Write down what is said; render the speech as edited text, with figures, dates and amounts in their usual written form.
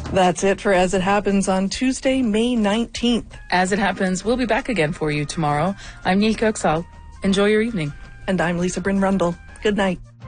That's it for As It Happens on Tuesday, May 19th. As It Happens, we'll be back again for you tomorrow. I'm Nilka Oksal. Enjoy your evening. And I'm Lisa Bryn Rundle. Good night.